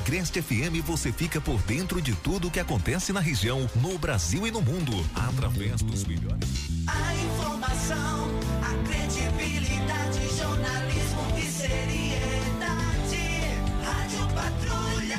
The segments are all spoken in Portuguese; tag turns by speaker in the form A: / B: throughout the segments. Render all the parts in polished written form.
A: Agreste FM você fica por dentro de tudo o que acontece na região, no Brasil e no mundo, através dos melhores.
B: A informação, a credibilidade, jornalismo e seriedade. Rádio Patrulha.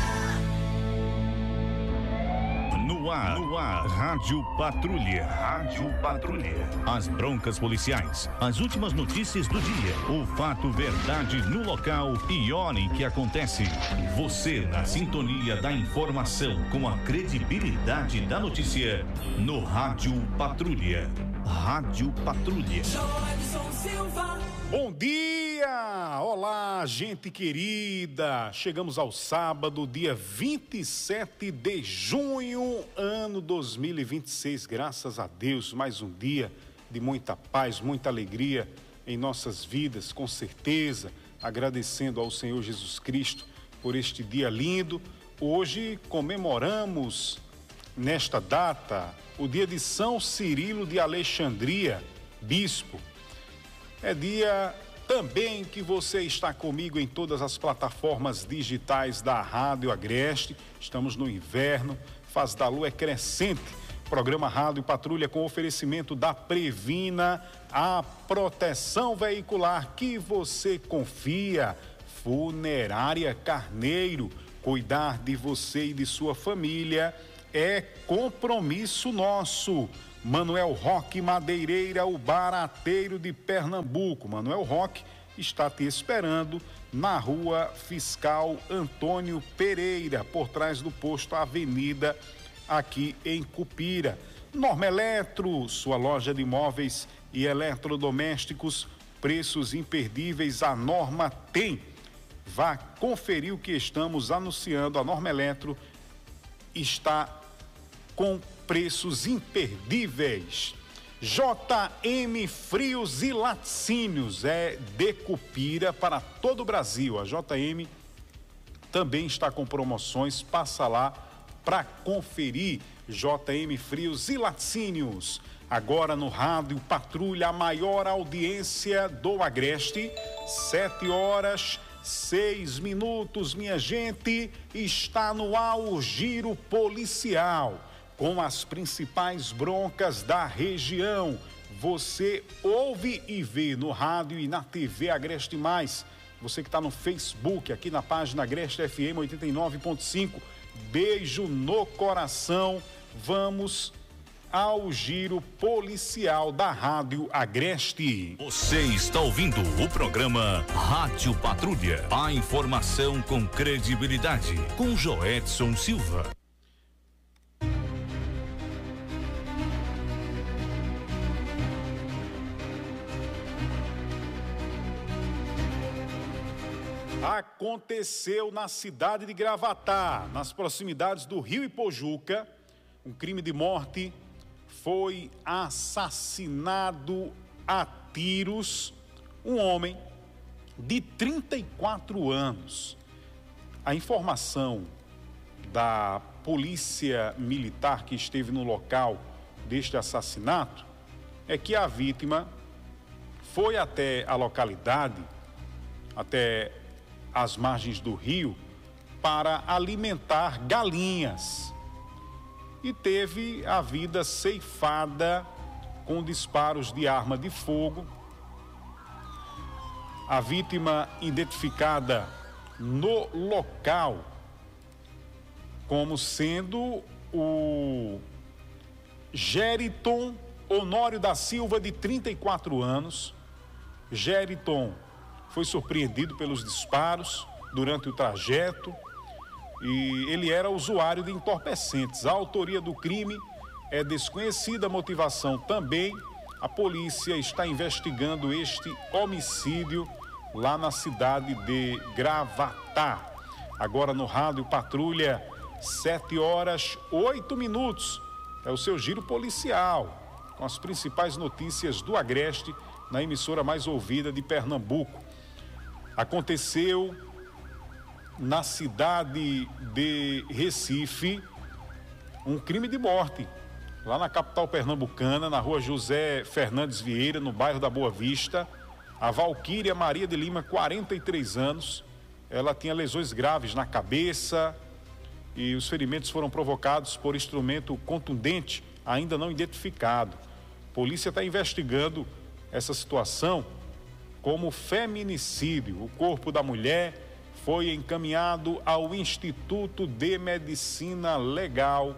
C: No ar, Rádio Patrulha. Rádio Patrulha. As broncas policiais, as últimas notícias do dia, o fato, verdade no local e hora em que acontece. Você na sintonia da informação com a credibilidade da notícia no Rádio Patrulha. Rádio Patrulha.
B: Joelson Silva.
D: Bom dia! Olá, gente querida! Chegamos ao sábado, dia 27 de junho, ano 2026. Graças a Deus, mais um dia de muita paz, muita alegria em nossas vidas, com certeza, agradecendo ao Senhor Jesus Cristo por este dia lindo. Hoje comemoramos, nesta data, o dia de São Cirilo de Alexandria, bispo. É dia também que você está comigo em todas as plataformas digitais da Rádio Agreste. Estamos no inverno, fase da lua é crescente. Programa Rádio Patrulha com oferecimento da Previna, a proteção veicular que você confia. Funerária Carneiro, cuidar de você e de sua família é compromisso nosso. Manuel Roque Madeireira, o barateiro de Pernambuco. Manuel Roque está te esperando na Rua Fiscal Antônio Pereira, por trás do posto Avenida, aqui em Cupira. Norma Eletro, sua loja de móveis e eletrodomésticos, preços imperdíveis, a Norma tem. Vá conferir o que estamos anunciando. A Norma Eletro está com preços imperdíveis. JM Frios e Laticínios é de Cupira para todo o Brasil. A JM também está com promoções, passa lá para conferir. JM Frios e Laticínios. Agora no Rádio Patrulha, a maior audiência do Agreste, 7h06, minha gente, está no ar o Giro Policial, com as principais broncas da região. Você ouve e vê no rádio e na TV Agreste Mais. Você que está no Facebook, aqui na página Agreste FM 89.5. Beijo no coração. Vamos ao Giro Policial da Rádio Agreste.
C: Você está ouvindo o programa Rádio Patrulha. A informação com credibilidade, com Joelson Silva.
D: Aconteceu na cidade de Gravatá, nas proximidades do Rio Ipojuca, um crime de morte. Foi assassinado a tiros um homem de 34 anos. A informação da polícia militar que esteve no local deste assassinato é que a vítima foi até a localidade, até as margens do rio, para alimentar galinhas e teve a vida ceifada com disparos de arma de fogo. A vítima, identificada no local como sendo o Geriton Honório da Silva, de 34 anos. Geriton foi surpreendido pelos disparos durante o trajeto e ele era usuário de entorpecentes. A autoria do crime é desconhecida, a motivação também. A polícia está investigando este homicídio lá na cidade de Gravatá. Agora no Rádio Patrulha, 7h08. É o seu giro policial, com as principais notícias do Agreste, na emissora mais ouvida de Pernambuco. Aconteceu na cidade de Recife um crime de morte, lá na capital pernambucana, na rua José Fernandes Vieira, no bairro da Boa Vista. A Valquíria Maria de Lima, 43 anos, ela tinha lesões graves na cabeça e os ferimentos foram provocados por instrumento contundente, ainda não identificado. A polícia está investigando essa situação como feminicídio. O corpo da mulher foi encaminhado ao Instituto de Medicina Legal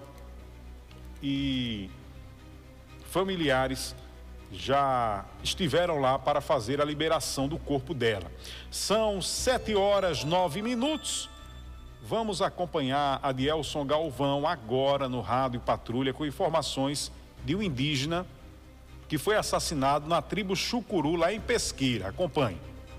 D: e familiares já estiveram lá para fazer a liberação do corpo dela. São 7h09. Vamos acompanhar Adielson Galvão agora no Rádio Patrulha com informações de um indígena que foi assassinado na tribo Chucuru, lá em Pesqueira. Acompanhe.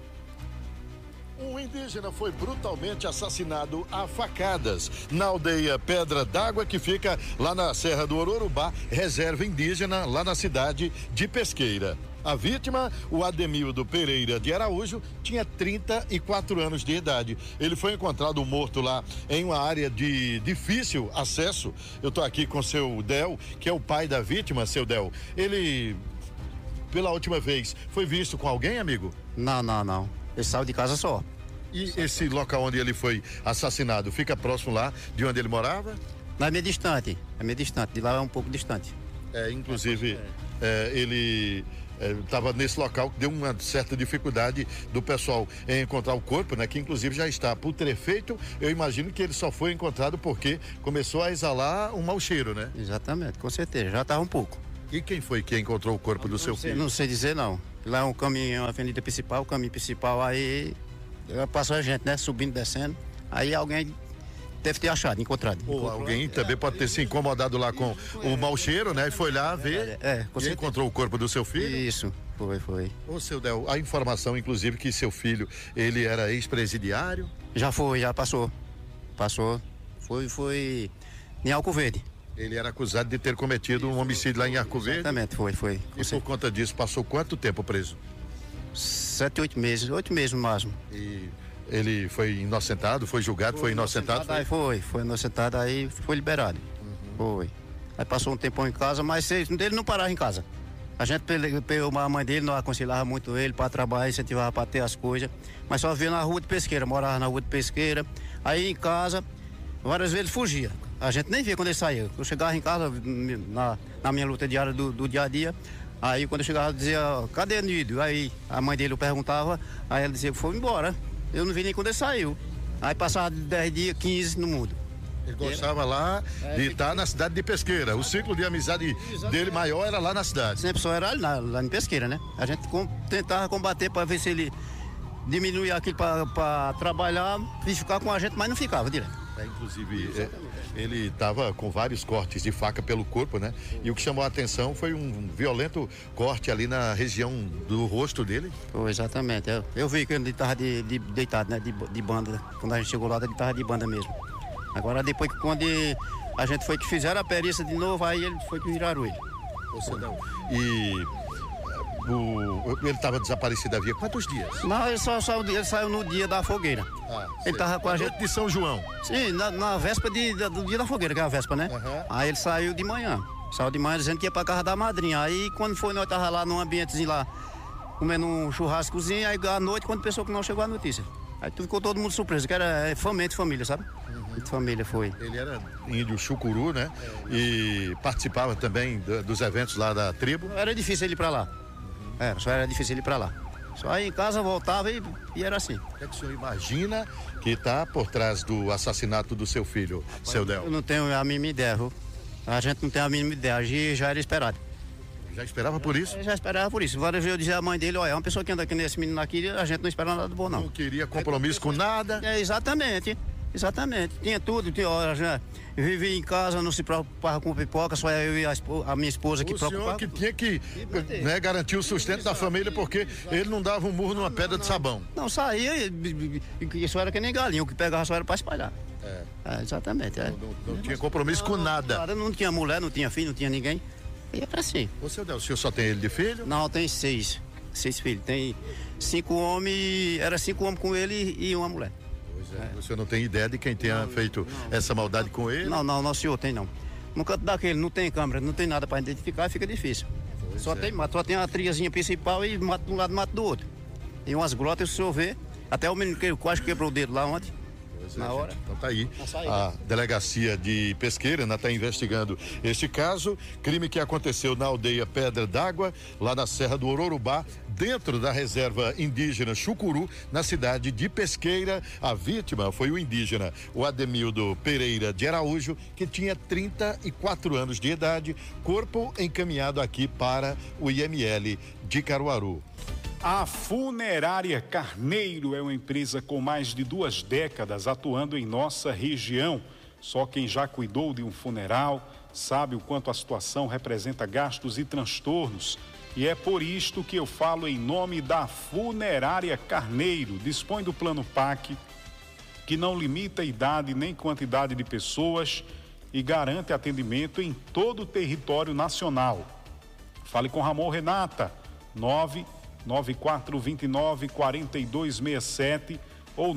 E: Um indígena foi brutalmente assassinado a facadas na aldeia Pedra d'Água, que fica lá na Serra do Ororubá, reserva indígena lá na cidade de Pesqueira. A vítima, o Ademildo Pereira de Araújo, tinha 34 anos de idade. Ele foi encontrado morto lá em uma área de difícil acesso. Eu estou aqui com o seu Del, que é o pai da vítima. Seu Del, ele, pela última vez, foi visto com alguém, amigo?
F: Não. Ele saiu de casa só.
E: E esse local onde ele foi assassinado, fica próximo lá de onde ele morava?
F: Não, é meio distante, de lá é um pouco distante.
E: Inclusive, ele estava nesse local, que deu uma certa dificuldade do pessoal em encontrar o corpo, né? Que inclusive já está putrefeito. Eu imagino que ele só foi encontrado porque começou a exalar um mau cheiro, né?
F: Exatamente, com certeza, já estava um pouco.
E: E quem foi que encontrou o corpo do seu filho?
F: Não sei dizer, não. Lá é um caminho, uma avenida principal, o caminho principal, aí passou a gente, né? Subindo, descendo. Aí alguém deve ter achado, encontrado.
E: Ou alguém também pode ter se incomodado lá com o mau cheiro, né? E foi lá ver e encontrou o corpo do seu filho.
F: Isso, foi.
E: Ô, seu Del, a informação, inclusive, que seu filho, ele era ex-presidiário?
F: Já passou. Foi em Arco Verde.
E: Ele era acusado de ter cometido um homicídio lá em Arco Verde?
F: Exatamente, foi.
E: E por conta disso, passou quanto tempo preso?
F: 7, 8 meses, 8 meses no máximo.
E: E ele foi inocentado, foi julgado, foi inocentado?
F: Aí foi inocentado, aí foi liberado. Foi. Aí passou um tempão em casa, mas ele não parava em casa. A gente, a mãe dele não aconselhava muito ele para trabalhar, incentivava para ter as coisas, mas só via na rua de Pesqueira, morava na rua de Pesqueira. Aí em casa, várias vezes fugia. A gente nem via quando ele saía. Eu chegava em casa, na minha luta diária do dia a dia, aí quando eu chegava, dizia, cadê Nido? Aí a mãe dele perguntava, aí ela dizia, foi embora. Eu não vi nem quando ele saiu. Aí passava 10 dias, 15 no mundo.
E: Ele gostava lá de estar na cidade de Pesqueira. O ciclo de amizade dele maior era lá na cidade.
F: Sempre só era lá em Pesqueira, né? A gente tentava combater para ver se ele diminuía aquilo para trabalhar e ficar com a gente, mas não ficava direto.
E: Inclusive, ele estava com vários cortes de faca pelo corpo, né? E o que chamou a atenção foi um violento corte ali na região do rosto dele.
F: Foi, exatamente. Eu vi que ele estava deitado, né? De banda. Quando a gente chegou lá, ele estava de banda mesmo. Agora, depois que quando a gente foi que fizeram a perícia de novo, aí ele foi que viraram ele.
E: Ele estava desaparecido havia quantos dias?
F: Não, ele saiu no dia da fogueira. Ele estava com a gente
E: de São João.
F: Sim, na véspera do dia da fogueira, que é a véspera, né? Aí ele saiu de manhã. Saiu de manhã dizendo que ia pra casa da madrinha. Aí quando foi, nós tava lá num ambientezinho lá, comendo um churrascozinho, aí à noite, quando pensou que não chegou a notícia. Aí ficou todo mundo surpreso, que era família, sabe? De família foi.
E: Ele era índio Chucuru, né? E participava também dos eventos lá da tribo.
F: Era difícil ele ir pra lá. Só era difícil ele ir pra lá. Só aí em casa voltava e era assim.
E: O que é que o senhor imagina que está por trás do assassinato do seu filho, seu Del?
F: Eu não tenho a mínima ideia, viu? A gente não tem a mínima ideia, já era esperado.
E: Já esperava por isso?
F: Já esperava por isso. Várias vezes eu dizia à mãe dele, olha, é uma pessoa que anda aqui nesse menino aqui, a gente não espera nada bom, não.
E: Não queria compromisso com nada?
F: Exatamente. Tinha tudo, tinha horas, né? Vivia em casa, não se preocupava com pipoca, só eu e a minha esposa que preocupava.
E: O senhor que tinha que garantir o sustento da família, porque ele não dava um murro numa pedra de sabão.
F: Não, saía, isso era que nem galinha, o que pegava só era para espalhar. Exatamente.
E: Não tinha compromisso com nada.
F: Não tinha mulher, não tinha filho, não tinha ninguém. E é pra assim.
E: O senhor só tem ele de filho?
F: Não, tem 6 filhos. Tem 5 homens, era 5 homens com ele e uma mulher.
E: O senhor não tem ideia de quem tenha feito essa maldade com ele?
F: Não, senhor, tem não. No canto daquele não tem câmera, não tem nada para identificar, fica difícil. Só tem a triazinha principal e mato de um lado, mato do outro. Tem umas grotas, se o senhor vê, Até o menino que quase quebrou o dedo lá ontem. Na hora.
E: Então tá aí. A delegacia de Pesqueira ainda está investigando este caso. Crime que aconteceu na aldeia Pedra d'Água, lá na Serra do Ororubá, dentro da reserva indígena Chucuru, na cidade de Pesqueira. A vítima foi o indígena, o Ademildo Pereira de Araújo, que tinha 34 anos de idade, corpo encaminhado aqui para o IML de Caruaru.
D: A Funerária Carneiro é uma empresa com mais de 2 décadas atuando em nossa região. Só quem já cuidou de um funeral sabe o quanto a situação representa gastos e transtornos. E é por isto que eu falo em nome da Funerária Carneiro. Dispõe do plano PAC, que não limita a idade nem quantidade de pessoas e garante atendimento em todo o território nacional. Fale com Ramon Renata, 99429-4267 ou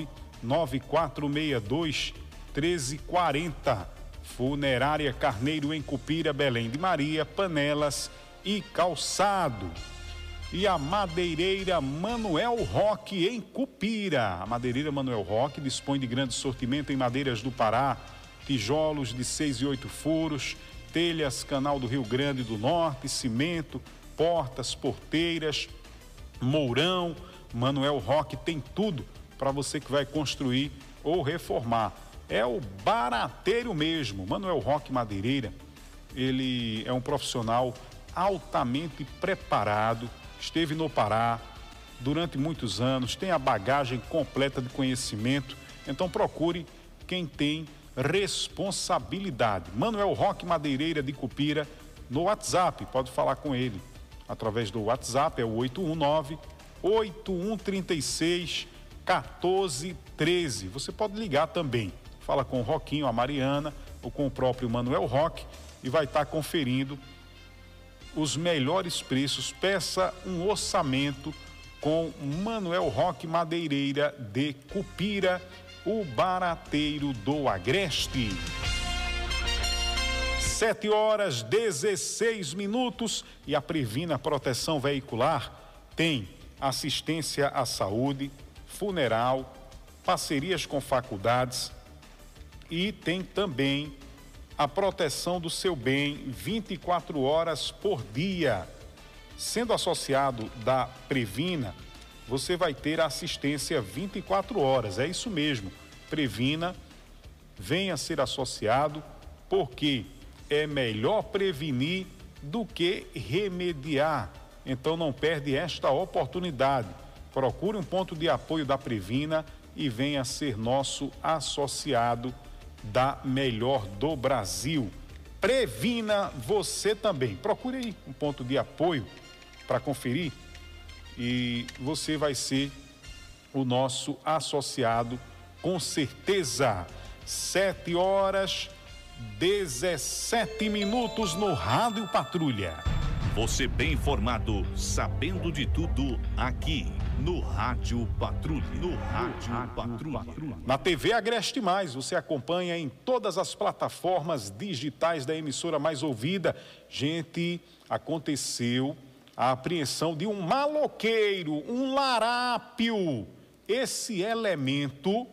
D: 99462-1340. Funerária Carneiro em Cupira, Belém de Maria, Panelas e Calçado. E a Madeireira Manuel Roque em Cupira. A Madeireira Manuel Roque dispõe de grande sortimento em madeiras do Pará, tijolos de 6 e 8 furos, telhas Canal do Rio Grande do Norte, cimento, portas, porteiras, mourão. Manuel Roque tem tudo para você que vai construir ou reformar. É o barateiro mesmo. Manuel Roque Madeireira, ele é um profissional altamente preparado, esteve no Pará durante muitos anos, tem a bagagem completa de conhecimento, então procure quem tem responsabilidade. Manuel Roque Madeireira de Cupira, no WhatsApp, pode falar com ele através do WhatsApp, é o 819-8136-1413. Você pode ligar também, fala com o Roquinho, a Mariana, ou com o próprio Manuel Roque e vai estar conferindo os melhores preços. Peça um orçamento com Manuel Roque Madeireira de Cupira, o barateiro do Agreste. 7h16 e a Previna Proteção Veicular tem assistência à saúde, funeral, parcerias com faculdades e tem também a proteção do seu bem 24 horas por dia. Sendo associado da Previna, você vai ter assistência 24 horas. É isso mesmo. Previna, venha ser associado, porque é melhor prevenir do que remediar. Então não perde esta oportunidade. Procure um ponto de apoio da Previna e venha ser nosso associado da melhor do Brasil. Previna você também. Procure aí um ponto de apoio para conferir e você vai ser o nosso associado com certeza. 7h17 no Rádio Patrulha.
C: Você bem informado, sabendo de tudo, aqui no Rádio Patrulha. No Rádio Patrulha.
D: Na TV Agreste Mais, você acompanha em todas as plataformas digitais da emissora mais ouvida. Gente, aconteceu a apreensão de um maloqueiro, um larápio. Esse elemento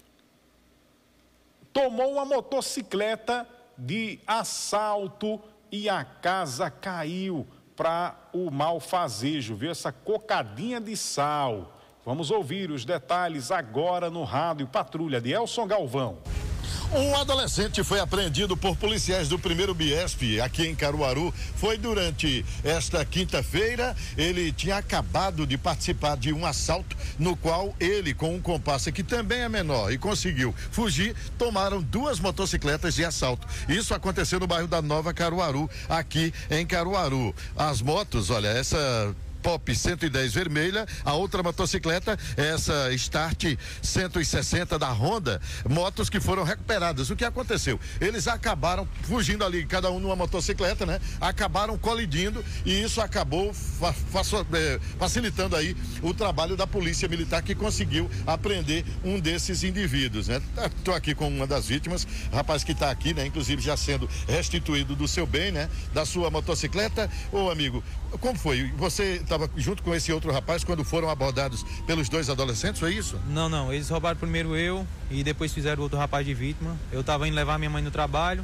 D: tomou uma motocicleta de assalto e a casa caiu para o malfazejo, viu? Essa cocadinha de sal. Vamos ouvir os detalhes agora no Rádio Patrulha de Elson Galvão.
E: Um adolescente foi apreendido por policiais do 1º Biesp aqui em Caruaru. Foi durante esta quinta-feira. Ele tinha acabado de participar de um assalto no qual ele, com um comparsa que também é menor e conseguiu fugir, tomaram 2 motocicletas de assalto. Isso aconteceu no bairro da Nova Caruaru, aqui em Caruaru. As motos, olha, essa Pop 110 vermelha, a outra motocicleta, essa Start 160 da Honda, motos que foram recuperadas. O que aconteceu? Eles acabaram fugindo ali, cada um numa motocicleta, né? Acabaram colidindo e isso acabou facilitando aí o trabalho da Polícia Militar, que conseguiu apreender um desses indivíduos, né? Estou aqui com uma das vítimas, rapaz que está aqui, né? Inclusive já sendo restituído do seu bem, né? Da sua motocicleta. Ô amigo, Como foi? Você estava junto com esse outro rapaz quando foram abordados pelos dois adolescentes, foi isso?
G: Não, eles roubaram primeiro eu e depois fizeram outro rapaz de vítima. Eu estava indo levar minha mãe no trabalho,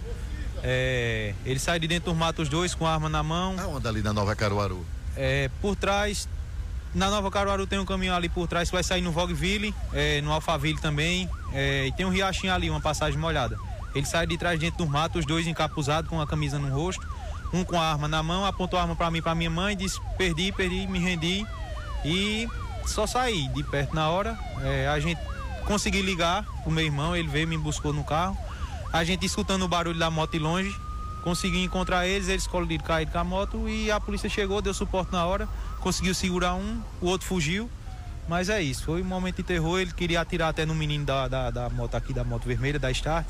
G: eles saíram de dentro dos matos os dois com a arma na mão.
E: Aonde ali na Nova Caruaru?
G: Por trás, na Nova Caruaru tem um caminho ali por trás que vai sair no Vogueville, no Alphaville também, e tem um riachinho ali, uma passagem molhada. Eles saíram de trás dentro dos matos, os dois encapuzados com a camisa no rosto, um com a arma na mão, apontou a arma para mim, para minha mãe, disse perdi, me rendi e só saí de perto na hora. A gente conseguiu ligar o meu irmão, ele veio, me buscou no carro, a gente escutando o barulho da moto de longe, consegui encontrar eles caíram com a moto e a polícia chegou, deu suporte na hora, conseguiu segurar um, o outro fugiu, mas é isso, foi um momento de terror. Ele queria atirar até no menino da moto aqui, da moto vermelha, da Start,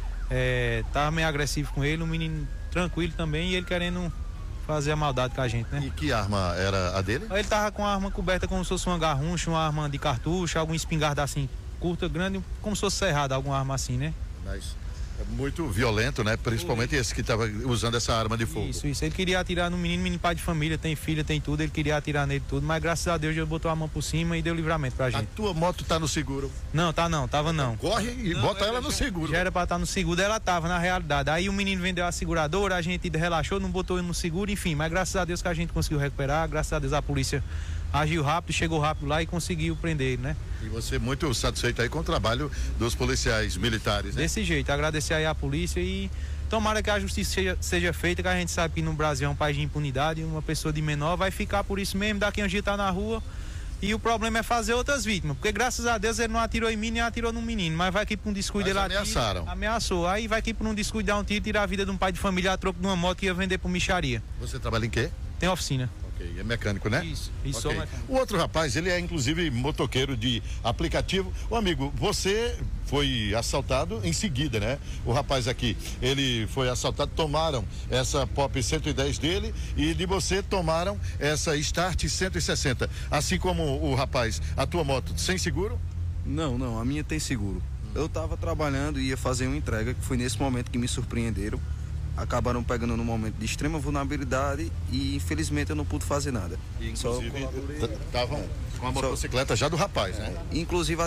G: tava meio agressivo com ele, o menino tranquilo também, e ele querendo fazer a maldade com a gente, né?
E: E que arma era a dele?
G: Ele tava com a arma coberta como se fosse uma garruncha, uma arma de cartucho, alguma espingarda assim, curta, grande, como se fosse cerrada, alguma arma assim, né?
E: Mas é muito violento, né? Principalmente esse que estava usando essa arma de fogo.
G: Isso. Ele queria atirar no menino pai de família, tem filha, tem tudo, ele queria atirar nele tudo, mas graças a Deus ele botou a mão por cima e deu livramento pra gente.
E: A tua moto tá no seguro?
G: Não, tava não.
E: Corre e bota ela no seguro.
G: Já era pra estar no seguro, ela tava na realidade. Aí o menino vendeu a seguradora, a gente relaxou, não botou ele no seguro, enfim, mas graças a Deus que a gente conseguiu recuperar, graças a Deus a polícia agiu rápido, chegou rápido lá e conseguiu prender ele, né?
E: E você muito satisfeito aí com o trabalho dos policiais militares, né?
G: Desse jeito, agradecer aí à polícia e tomara que a justiça seja feita, que a gente sabe que no Brasil é um país de impunidade, uma pessoa de menor vai ficar por isso mesmo, daqui a um dia tá na rua e o problema é fazer outras vítimas, porque graças a Deus ele não atirou em mim nem atirou no menino, mas vai que por um descuido ele ameaçou, aí vai que por um descuido dar um tiro e tirar a vida de um pai de família a troco de uma moto que ia vender por micharia.
E: Você trabalha em quê?
G: Tem oficina.
E: Ok, é mecânico, né?
G: Isso,
E: okay. O outro rapaz, ele é inclusive motoqueiro de aplicativo. Ô amigo, você foi assaltado em seguida, né? O rapaz aqui, ele foi assaltado, tomaram essa Pop 110 dele e de você tomaram essa Start 160. Assim como o rapaz, a tua moto sem seguro?
H: Não, a minha tem seguro. Eu tava trabalhando e ia fazer uma entrega, que foi nesse momento que me surpreenderam. Acabaram pegando num momento de extrema vulnerabilidade e infelizmente eu não pude fazer nada.
E: E, inclusive estavam com a motocicleta já do rapaz, né?
H: Inclusive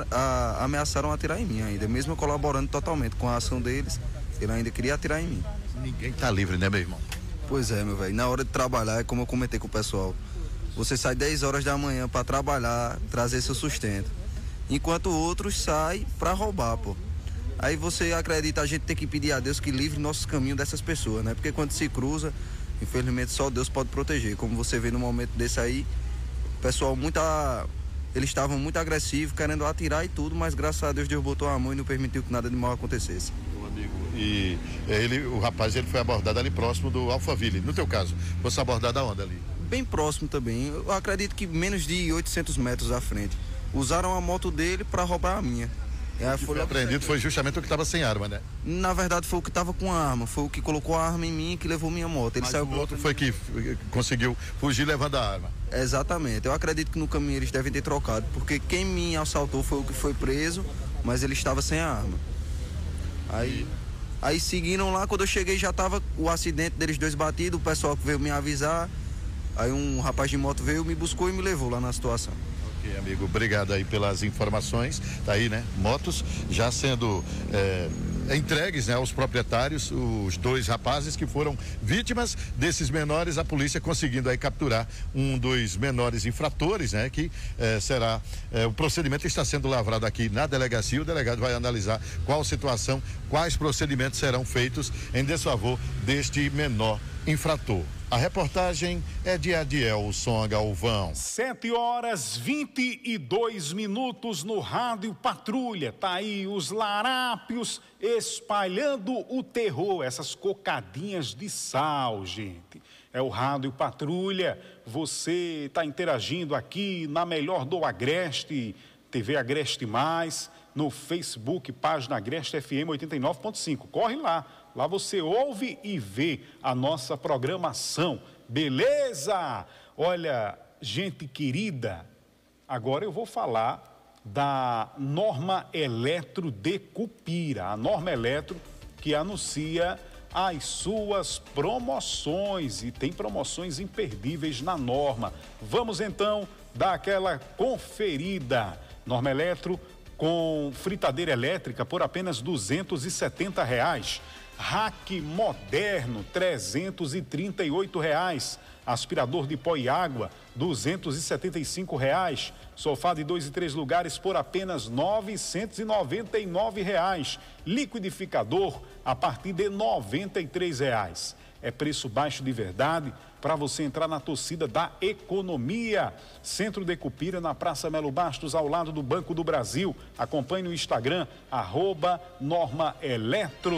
H: ameaçaram atirar em mim ainda, mesmo colaborando totalmente com a ação deles, ele ainda queria atirar em mim.
E: Ninguém tá livre, né, meu irmão?
H: Pois é, meu velho, na hora de trabalhar, é como eu comentei com o pessoal, você sai 10 horas da manhã para trabalhar, trazer seu sustento, enquanto outros saem para roubar, pô. Aí você acredita, a gente tem que pedir a Deus que livre nossos caminhos dessas pessoas, né? Porque quando se cruza, infelizmente só Deus pode proteger. Como você vê no momento desse aí, o pessoal eles estavam muito agressivos, querendo atirar e tudo, mas graças a Deus botou a mão e não permitiu que nada de mal acontecesse.
E: Meu amigo, e o rapaz foi abordado ali próximo do Alphaville. No teu caso, fosse abordado aonde ali?
H: Bem próximo também, eu acredito que menos de 800 metros à frente. Usaram a moto dele para roubar a minha.
E: O que foi apreendido foi justamente o que estava sem arma, né?
H: Na verdade foi o que estava com a arma, foi o que colocou a arma em mim e que levou minha moto.
E: Mas o outro foi que conseguiu fugir levando a arma.
H: Exatamente, eu acredito que no caminho eles devem ter trocado, porque quem me assaltou foi o que foi preso, mas ele estava sem a arma. Aí seguiram lá, quando eu cheguei já estava o acidente deles dois batido, o pessoal que veio me avisar, aí um rapaz de moto veio, me buscou e me levou lá na situação.
E: Ok, amigo, obrigado aí pelas informações, tá aí, né? Motos já sendo entregues, né, aos proprietários, os dois rapazes que foram vítimas desses menores, a polícia conseguindo aí capturar um dos menores infratores, né, que será, o procedimento está sendo lavrado aqui na delegacia, o delegado vai analisar qual situação, quais procedimentos serão feitos em desfavor deste menor infrator. A reportagem é de Adielson Galvão.
D: 7h22 no Rádio Patrulha. Tá aí os larápios espalhando o terror, essas cocadinhas de sal, gente. É o Rádio Patrulha. Você está interagindo aqui na melhor do Agreste, TV Agreste Mais, no Facebook, página Agreste FM 89.5. Corre lá. Lá você ouve e vê a nossa programação, beleza? Olha, gente querida, agora eu vou falar da Norma Eletro de Cupira. A Norma Eletro que anuncia as suas promoções, e tem promoções imperdíveis na Norma. Vamos então dar aquela conferida. Norma Eletro com fritadeira elétrica por apenas R$ 270. Rack moderno, R$ 338. Aspirador de pó e água, R$ 275. Sofá de 2 e 3 lugares por apenas R$ 999. Liquidificador a partir de R$ 93. É preço baixo de verdade para você entrar na torcida da economia. Centro de Cupira, na Praça Melo Bastos, ao lado do Banco do Brasil. Acompanhe no Instagram, @NormaEletro.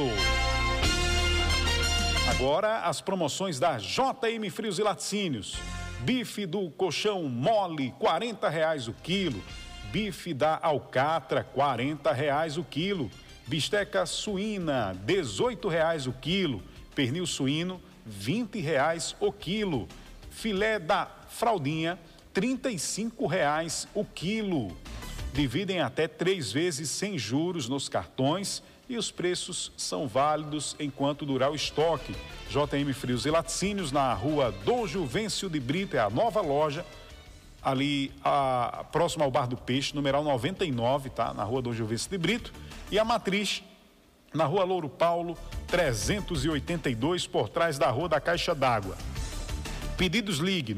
D: Agora, as promoções da JM Frios e Laticínios. Bife do colchão mole, R$ 40 o quilo. Bife da alcatra, R$ 40 o quilo. Bisteca suína, R$ 18 o quilo. Pernil suíno, R$ 20 o quilo. Filé da fraldinha, R$ 35 o quilo. Dividem até 3 vezes sem juros nos cartões e os preços são válidos enquanto durar o estoque. JM Frios e Laticínios, na rua Dom Juvencio de Brito, é a nova loja, ali próximo ao Bar do Peixe, numeral 99, tá? Na rua Dom Juvencio de Brito. E a matriz, na rua Louro Paulo, 382, por trás da rua da Caixa d'Água. Pedidos, ligue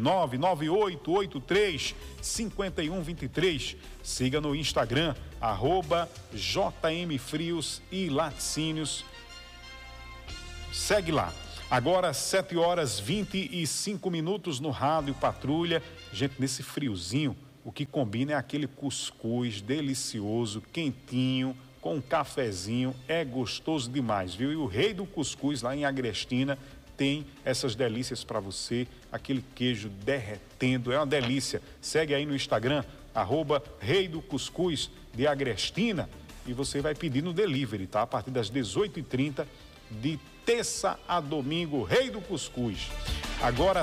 D: 99883-5123. Siga no Instagram, @JM Frios e Laticínios. Segue lá. Agora, 7h25 no Rádio Patrulha. Gente, nesse friozinho, o que combina é aquele cuscuz delicioso, quentinho, com um cafezinho. É gostoso demais, viu? E o rei do cuscuz, lá em Agrestina, tem essas delícias para você, aquele queijo derretendo, é uma delícia. Segue aí no Instagram, @Rei do Cuscuz de Agrestina, e você vai pedir no delivery, tá? A partir das 18h30, de terça a domingo, Rei do Cuscuz. Agora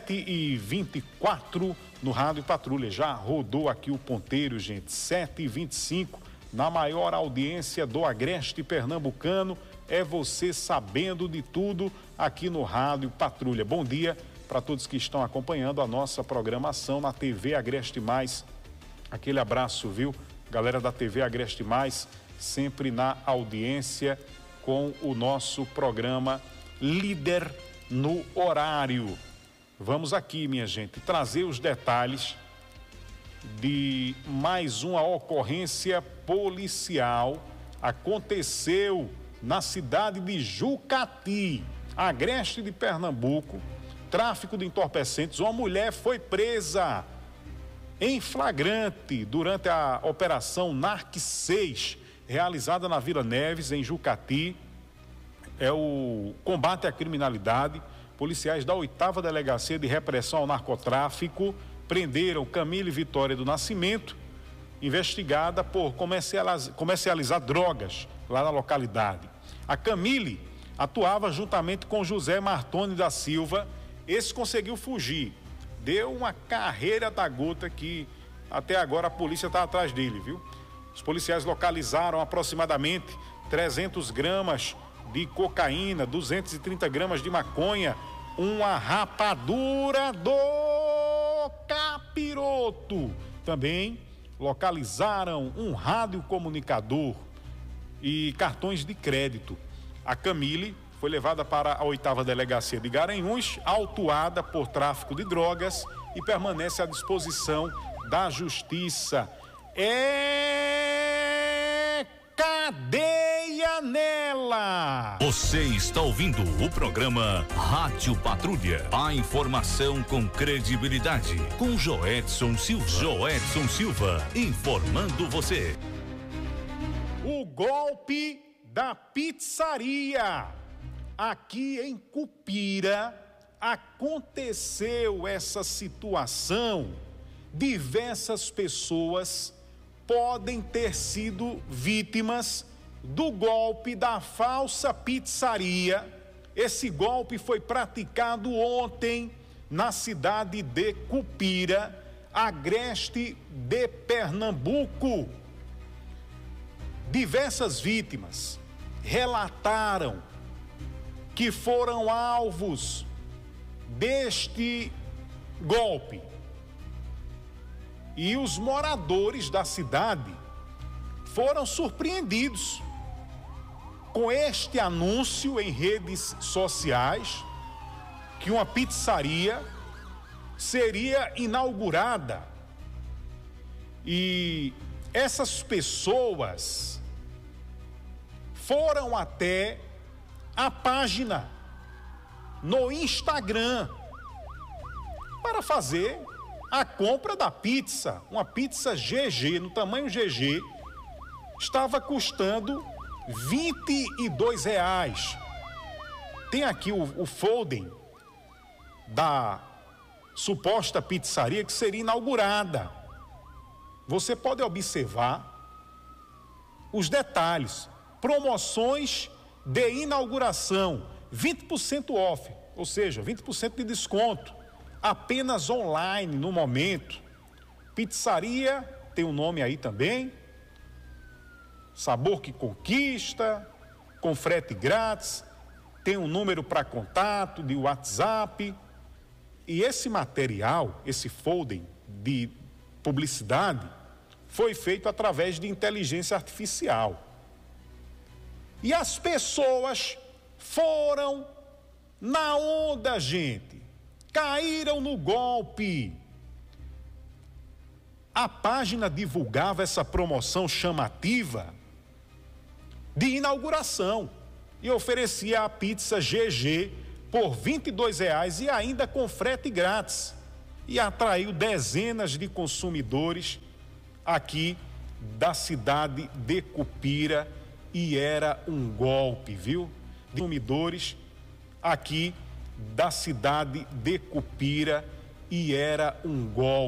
D: 7h24 no Rádio Patrulha, já rodou aqui o ponteiro, gente, 7h25, na maior audiência do Agreste Pernambucano, é você sabendo de tudo aqui no Rádio Patrulha. Bom dia para todos que estão acompanhando a nossa programação na TV Agreste Mais. Aquele abraço, viu? Galera da TV Agreste Mais, sempre na audiência com o nosso programa Líder no Horário. Vamos aqui, minha gente, trazer os detalhes de mais uma ocorrência policial. Aconteceu na cidade de Jucati, Agreste de Pernambuco, tráfico de entorpecentes. Uma mulher foi presa em flagrante durante a operação NARC 6, realizada na Vila Neves, em Jucati. É o combate à criminalidade. Policiais da 8ª Delegacia de Repressão ao Narcotráfico prenderam Camille Vitória do Nascimento, investigada por comercializar drogas lá na localidade. A Camille atuava juntamente com José Martoni da Silva. Esse conseguiu fugir, deu uma carreira da gota que até agora a polícia está atrás dele, viu? Os policiais localizaram aproximadamente 300 gramas de cocaína, 230 gramas de maconha, uma rapadura do capiroto. Também localizaram um radiocomunicador e cartões de crédito. A Camille foi levada para a 8ª Delegacia de Garanhuns, autuada por tráfico de drogas, e permanece à disposição da Justiça. É cadeia nela!
C: Você está ouvindo o programa Rádio Patrulha. A informação com credibilidade. Com Joedson Silva. Joedson Silva, informando você.
D: O golpe da pizzaria. Aqui em Cupira aconteceu essa situação. Diversas pessoas podem ter sido vítimas do golpe da falsa pizzaria. Esse golpe foi praticado ontem na cidade de Cupira, Agreste de Pernambuco. Diversas vítimas relataram que foram alvos deste golpe. E os moradores da cidade foram surpreendidos com este anúncio em redes sociais que uma pizzaria seria inaugurada. E essas pessoas foram até a página no Instagram para fazer a compra da pizza. Uma pizza GG, no tamanho GG, estava custando R$22. Tem aqui o folder da suposta pizzaria que seria inaugurada. Você pode observar os detalhes. Promoções de inauguração, 20% off, ou seja, 20% de desconto, apenas online no momento. Pizzaria, tem um nome aí também, Sabor que Conquista, com frete grátis, tem um número para contato de WhatsApp. E esse material, esse folder de publicidade, foi feito através de inteligência artificial. E as pessoas foram na onda, gente. Caíram no golpe. A página divulgava essa promoção chamativa de inauguração e oferecia a pizza GG por R$22 e ainda com frete grátis. E atraiu dezenas de consumidores aqui da cidade de Cupira. E era um golpe, viu? De consumidores aqui da cidade de Cupira, e era um golpe.